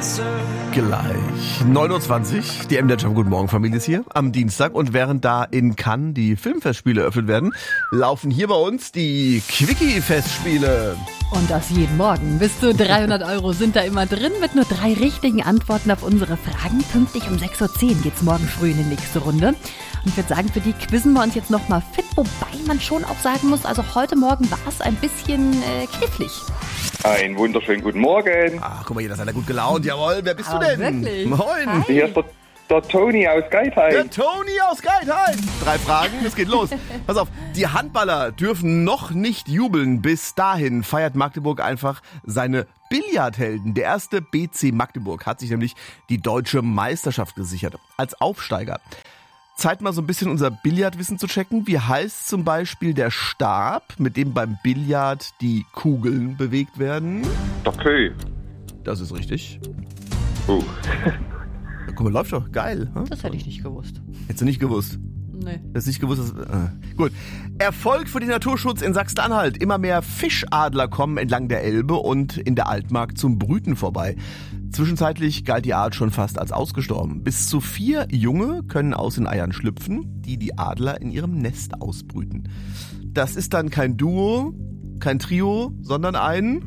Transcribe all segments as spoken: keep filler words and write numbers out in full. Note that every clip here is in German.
Gleich neun Uhr zwanzig, die M D R Jump Guten Morgen Familie ist hier am Dienstag und während da in Cannes die Filmfestspiele eröffnet werden, laufen hier bei uns die Quickie-Festspiele. Und das jeden Morgen. Bis zu dreihundert Euro sind da immer drin mit nur drei richtigen Antworten auf unsere Fragen. Pünktlich um sechs Uhr zehn geht's morgen früh in die nächste Runde. Und ich würde sagen, für die quizzen wir uns jetzt nochmal fit, wobei man schon auch sagen muss, also heute Morgen war es ein bisschen äh, knifflig. Einen wunderschönen guten Morgen. Ach, guck mal, hier, da seid ihr gut gelaunt. Jawohl, wer bist Aber du denn? wirklich? Moin. Hi. Hier ist der, der Toni aus Geithain. Der Toni aus Geithain. Drei Fragen, es geht los. Pass auf, die Handballer dürfen noch nicht jubeln. Bis dahin feiert Magdeburg einfach seine Billardhelden. Der erste B C Magdeburg hat sich nämlich die deutsche Meisterschaft gesichert. Als Aufsteiger. Zeit mal so ein bisschen unser Billardwissen zu checken. Wie heißt zum Beispiel der Stab, mit dem beim Billard die Kugeln bewegt werden? Der Kö. Das ist richtig. Oh. Ja, guck mal, läuft doch. Geil. Hm? Das hätte ich nicht gewusst. Hättest du nicht gewusst? Nee. Hättest nicht gewusst, dass, äh. Gut. Erfolg für den Naturschutz in Sachsen-Anhalt. Immer mehr Fischadler kommen entlang der Elbe und in der Altmark zum Brüten vorbei. Zwischenzeitlich galt die Art schon fast als ausgestorben. Bis zu vier Junge können aus den Eiern schlüpfen, die die Adler in ihrem Nest ausbrüten. Das ist dann kein Duo, kein Trio, sondern ein...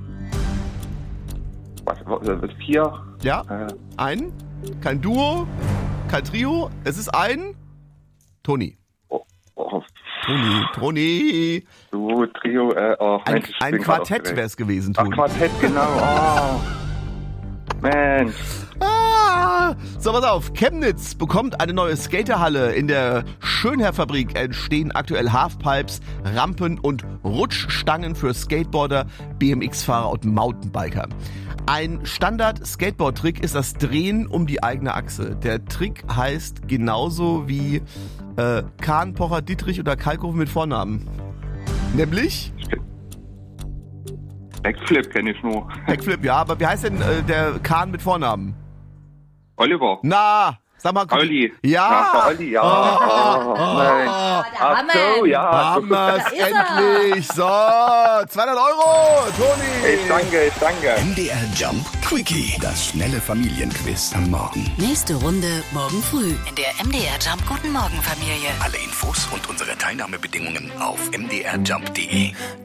Was, was, vier? Ja, Äh. ein, kein Duo, kein Trio, es ist ein... Toni. Oh, oh, Toni, Toni. Duo, Trio, äh, oh, Ein, Mensch, ich ein bin grad Quartett aufgeregt. wäre es gewesen, Ach, Toni. Quartett, genau. Oh. Mensch. Ah, so, pass auf. Chemnitz bekommt eine neue Skaterhalle. In der Schönherr-Fabrik entstehen aktuell Halfpipes, Rampen und Rutschstangen für Skateboarder, B M X-Fahrer und Mountainbiker. Ein Standard-Skateboard-Trick ist das Drehen um die eigene Achse. Der Trick heißt genauso wie äh, Kahn, Pocher, Dietrich oder Kalkofe mit Vornamen. Nämlich? Backflip kenne ich nur. Backflip, ja, aber wie heißt denn äh, der Kahn mit Vornamen? Oliver. Na, sag mal. Olli. Ja. Ja, der Olli, ja. Oh, oh, Mensch. da Ach haben so, wir ihn. ja. Haben wir's Da ist er. endlich. So, zweihundert Euro, Toni. Ich danke, ich danke. M D R Jump Quickie, das schnelle Familienquiz am Morgen. Nächste Runde morgen früh in der M D R Jump Guten Morgen Familie. Alle Infos und unsere Teilnahmebedingungen auf m d r jump punkt d e.